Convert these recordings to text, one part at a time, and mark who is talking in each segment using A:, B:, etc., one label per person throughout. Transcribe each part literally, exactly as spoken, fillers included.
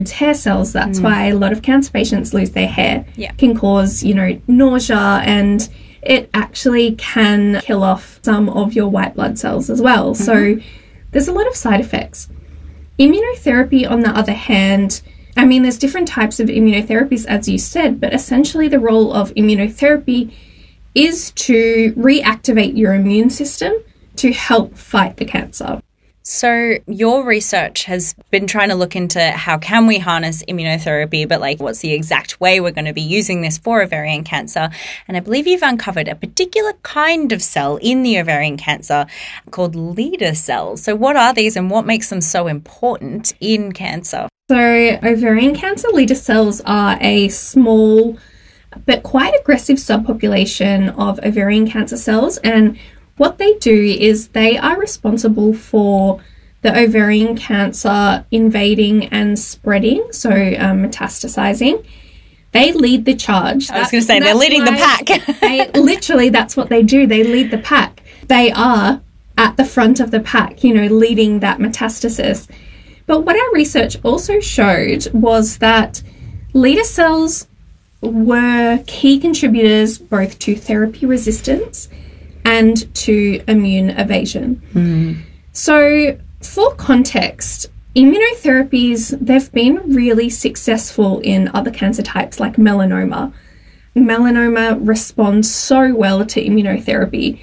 A: It's hair cells. That's mm. why a lot of cancer patients lose their hair.
B: Yeah.
A: Can cause, you know, nausea, and it actually can kill off some of your white blood cells as well. Mm-hmm. So there's a lot of side effects. Immunotherapy, on the other hand, I mean, there's different types of immunotherapies, as you said, but essentially the role of immunotherapy is to reactivate your immune system to help fight the cancer.
B: So your research has been trying to look into how can we harness immunotherapy, but like what's the exact way we're going to be using this for ovarian cancer. And I believe you've uncovered a particular kind of cell in the ovarian cancer called Leydig cells. So what are these and what makes them so important in cancer?
A: So ovarian cancer Leydig cells are a small but quite aggressive subpopulation of ovarian cancer cells, and what they do is they are responsible for the ovarian cancer invading and spreading, so um, metastasizing. They lead the charge.
B: I was going to say, they're leading the pack.
A: they, literally, that's what they do. They lead the pack. They are at the front of the pack, you know, leading that metastasis. But what our research also showed was that Leydig cells were key contributors both to therapy resistance and to immune evasion.
B: Mm.
A: So for context, immunotherapies, they've been really successful in other cancer types like melanoma. Melanoma responds so well to immunotherapy,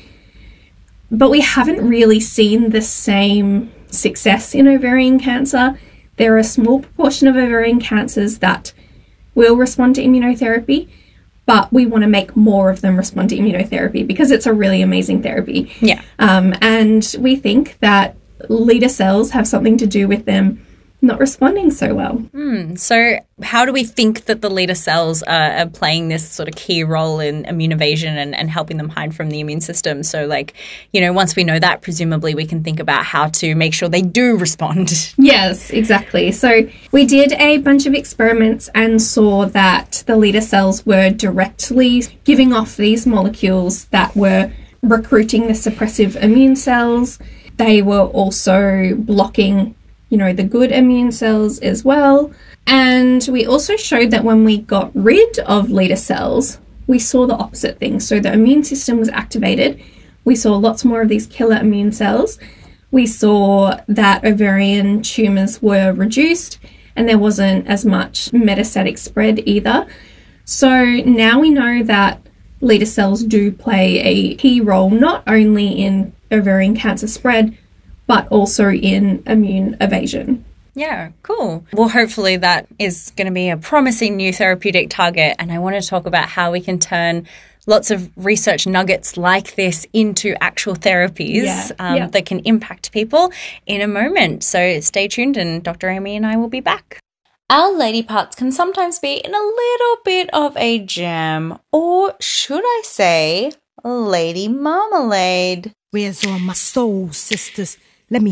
A: but we haven't really seen the same success in ovarian cancer. There are a small proportion of ovarian cancers that will respond to immunotherapy, but we want to make more of them respond to immunotherapy because it's a really amazing therapy.
B: Yeah.
A: Um, and we think that Leydig cells have something to do with them not responding so well.
B: Mm, so how do we think that the Leydig cells are, are playing this sort of key role in immune evasion and, and helping them hide from the immune system? So, like, you know, once we know that, presumably we can think about how to make sure they do respond.
A: Yes, exactly. So we did a bunch of experiments and saw that the Leydig cells were directly giving off these molecules that were recruiting the suppressive immune cells. They were also blocking, you know, the good immune cells as well. And we also showed that when we got rid of Leydig cells, we saw the opposite thing. So the immune system was activated. We saw lots more of these killer immune cells. We saw that ovarian tumours were reduced and there wasn't as much metastatic spread either. So now we know that Leydig cells do play a key role not only in ovarian cancer spread, but also in immune evasion.
B: Yeah, cool. Well, hopefully that is going to be a promising new therapeutic target. And I want to talk about how we can turn lots of research nuggets like this into actual therapies
A: yeah,
B: um,
A: yeah.
B: that can impact people in a moment. So stay tuned and Doctor Amy and I will be back. Our lady parts can sometimes be in a little bit of a jam, or should I say, lady marmalade.
C: Where's all my soul sisters?